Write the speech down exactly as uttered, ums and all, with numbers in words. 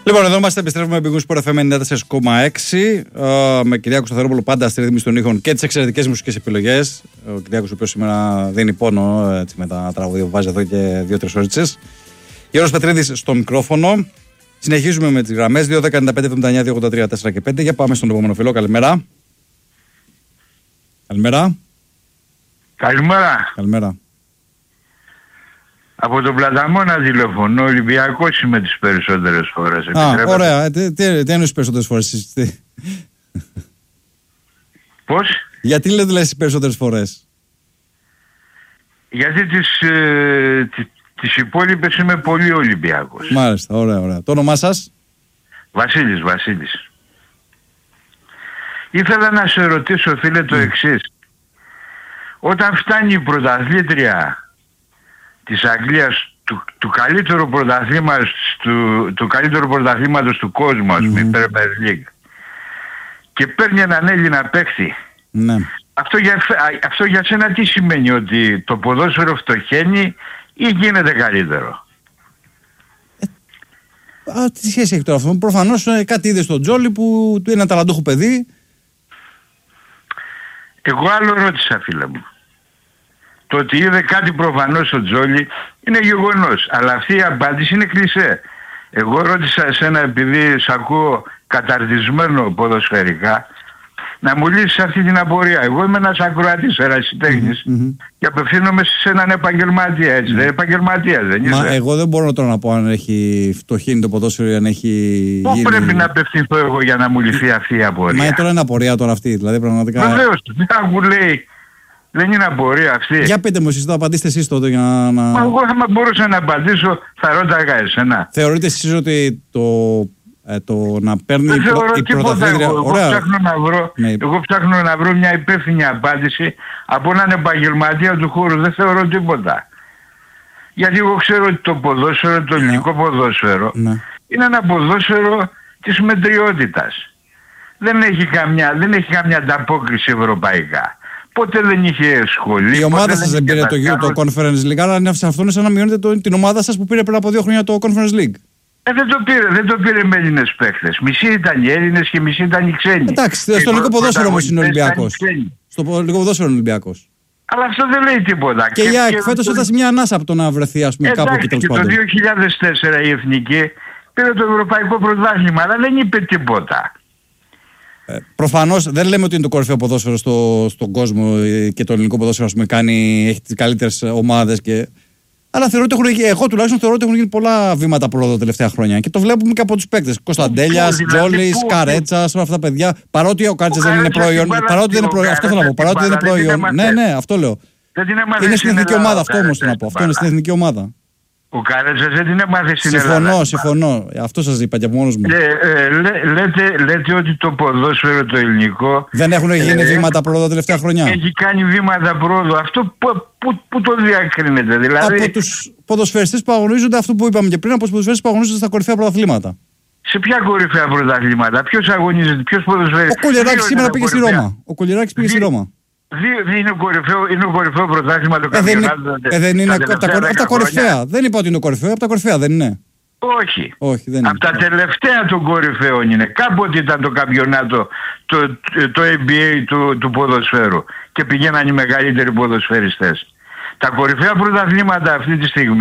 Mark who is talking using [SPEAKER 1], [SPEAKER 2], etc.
[SPEAKER 1] Λοιπόν, εδώ είμαστε, επιστρέφουμε με Big Win Sport εφ εμ ενενήντα τέσσερα κόμμα έξι uh, με Κυριάκο Σταθερόπουλο πάντα στη ρύθμιση των ήχων και τις εξαιρετικές μουσικές επιλογές. Ο Κυριάκος, ο οποίος σήμερα δίνει πόνο έτσι, με τα τραγούδια που βάζει εδώ και δύο-τρεις ώριτσες. Γιώργος Πετρίδης στο μικρόφωνο. Συνεχίζουμε με τις γραμμές δύο δέκα ενενήντα πέντε εβδομήντα εννιά δύο ογδόντα τρία τέσσερα και πέντε. Για πάμε στον επόμενο φίλο. Καλημέρα. Καλημέρα.
[SPEAKER 2] Καλημέρα.
[SPEAKER 1] Καλημέρα.
[SPEAKER 2] Από τον Πλαταμόνα τηλεφωνώ, Ολυμπιακός είμαι τις περισσότερες φορές.
[SPEAKER 1] Α, επιτρέπετε. Ωραία. Ε, τι, τι, τι εννοείς περισσότερες φορές? Τι...
[SPEAKER 2] Πώς?
[SPEAKER 1] Γιατί λέτε λες τις περισσότερες φορές?
[SPEAKER 2] Γιατί τις, ε, τις, τις υπόλοιπες είμαι πολύ Ολυμπιακός.
[SPEAKER 1] Μάλιστα, ωραία, ωραία. Το όνομά σας?
[SPEAKER 2] Βασίλης, Βασίλης. Ήθελα να σε ρωτήσω, φίλε, το mm. εξής. Όταν φτάνει η πρωταθλήτρια της Αγγλίας του, του καλύτερου πρωταθλήματος του, του καλύτερου πρωταθλήματος του κόσμου, ας πούμε, mm. Premier League, και παίρνει έναν Έλληνα παίκτη,
[SPEAKER 1] ναι. αυτό, για,
[SPEAKER 2] αυτό για σένα τι σημαίνει? Ότι το ποδόσφαιρο φτωχαίνει ή γίνεται καλύτερο?
[SPEAKER 1] Ε, α, τι σχέση έχει τώρα αυτό? Προφανώς ε, κάτι είδε στον Τζόλι που είναι ένα ταλαντούχο παιδί.
[SPEAKER 2] Εγώ άλλο ρώτησα, φίλε μου. Το ότι είδε κάτι προφανώς στο Τζόλι είναι γεγονός. Αλλά αυτή η απάντηση είναι κλισέ. Εγώ ρώτησα εσένα, επειδή σ' ακούω καταρτισμένο ποδοσφαιρικά, να μου λύσεις αυτή την απορία. Εγώ είμαι ένας ακροατής, ερασιτέχνης, mm-hmm. και απευθύνομαι σε έναν επαγγελματία, έτσι. Mm-hmm. Δεν επαγγελματίας, δεν είσαι?
[SPEAKER 1] Μα εγώ δεν μπορώ τώρα να πω αν έχει φτωχύνει το ποδόσφαιρο ή αν έχει.
[SPEAKER 2] Πού
[SPEAKER 1] γίνει...
[SPEAKER 2] πρέπει να απευθυνθώ εγώ για να μου λυθεί αυτή η απορία?
[SPEAKER 1] Μα τώρα είναι απορία τώρα αυτή, δηλαδή πραγματικά.
[SPEAKER 2] Βεβαίως, δεν μου λέει. Δεν είναι απορία αυτή.
[SPEAKER 1] Για πείτε μου εσείς το, απαντήστε εσείς τότε για να...
[SPEAKER 2] Μα εγώ άμα μπορούσα να απαντήσω θα ρώταγα εσένα.
[SPEAKER 1] Θεωρείτε εσείς ότι το, ε, το να παίρνει
[SPEAKER 2] δεν
[SPEAKER 1] η, προ, η πρωταθλήτρια...
[SPEAKER 2] Εγώ, εγώ, ψάχνω να βρω, ναι. εγώ ψάχνω να βρω μια υπεύθυνη απάντηση από έναν επαγγελματία του χώρου. Δεν θεωρώ τίποτα. Γιατί εγώ ξέρω ότι το ποδόσφαιρο, το ελληνικό ναι. ποδόσφαιρο, ναι. είναι ένα ποδόσφαιρο της μετριότητας. Δεν έχει καμιά, δεν έχει καμιά ανταπόκριση ευρωπαϊκά. Ποτέ δεν είχε σχολή.
[SPEAKER 1] Η ομάδα σας δεν πήρε το, το Conference League, αλλά αυτό είναι σαν να μειώνετε το, την ομάδα σας που πήρε πριν από δύο χρόνια το Conference League.
[SPEAKER 2] Ε, δεν το πήρε, δεν το πήρε με Έλληνες παίχτες. Μισοί ήταν οι Έλληνες και μισοί ήταν οι ξένοι.
[SPEAKER 1] Εντάξει, στο ελληνικό ποδόσφαιρο όμως είναι Ολυμπιακός. Στο ελληνικό ποδόσφαιρο είναι Ολυμπιακός.
[SPEAKER 2] Αλλά αυτό δεν λέει τίποτα.
[SPEAKER 1] Και, και η ΑΕΚ φέτος έφτασε μια ανάσα από το να βρεθεί, ας πούμε, κάπου εκεί τέλος πάντων.
[SPEAKER 2] Το δύο χιλιάδες τέσσερα η Εθνική πήρε το Ευρωπαϊκό Πρωτάθλημα, αλλά δεν είπε τίποτα.
[SPEAKER 1] Ε, προφανώς δεν λέμε ότι είναι το κορυφαίο ποδόσφαιρο στο, στον κόσμο και το ελληνικό ποδόσφαιρο, ας πούμε, κάνει, έχει τις καλύτερες ομάδες και... Αλλά θεωρώ ότι έχουν, εγώ τουλάχιστον θεωρώ ότι έχουν γίνει πολλά βήματα πρόοδο τα τελευταία χρόνια και το βλέπουμε και από τους παίκτες. Κωνσταντέλιας, Τζόλης, Καρέτσας, όλα αυτά τα παιδιά. Παρότι ο Καρέτσας δεν είναι προϊόν. Παρότι δεν είναι προϊόν. Αυτό θέλω να πω. Παρότι δεν είναι προϊόν. Ναι, ναι, αυτό λέω. Είναι στην εθνική ομάδα, αυτό όμως θέλω να πω. Αυτό είναι στην εθνική ομάδα.
[SPEAKER 2] Ο Καρέτσας δεν την έμαθε στην Ελλάδα.
[SPEAKER 1] Συμφωνώ, συμφωνώ. Αυτό σας είπα και από μόνος μου.
[SPEAKER 2] Ε, ε, λέ, λέτε, λέτε ότι το ποδόσφαιρο το ελληνικό...
[SPEAKER 1] Δεν έχουν γίνει ε, βήματα πρόοδο τα τελευταία χρόνια.
[SPEAKER 2] Έχει κάνει βήματα πρόοδο. Αυτό που, που, που το διακρίνεται, δηλαδή...
[SPEAKER 1] Από τους ποδοσφαιριστές που αγωνίζονται, αυτό που είπαμε και πριν, από τους ποδοσφαιριστές που αγωνίζονται στα κορυφαία πρωταθλήματα.
[SPEAKER 2] Σε ποια κορυφαία πρωταθλήματα? Ποιος αγωνίζεται, ποιος ποδοσφαιριστής?
[SPEAKER 1] Ο Κολιεράκης σήμερα πήγε στη Ρώμα. Ο Κολιεράκης πήγε στη Ρώμα.
[SPEAKER 2] Είναι κορυφαίο, είναι ο κορυφαίο πρωτάθλημα το καμπιονάτο.
[SPEAKER 1] Ε, δεν είναι από τα, τα κορυφαία. Δεν είπα ότι είναι κορυφαίο, από τα κορυφαία δεν είναι.
[SPEAKER 2] Όχι.
[SPEAKER 1] Όχι, δεν
[SPEAKER 2] από τα τελευταία των κορυφαίων είναι. Κάποτε ήταν το καμπιονάτο, το, το έι μπι έι του, του ποδοσφαίρου και πηγαίναν οι μεγαλύτεροι ποδοσφαιριστές. Τα κορυφαία πρωταθλήματα αυτή τη στιγμή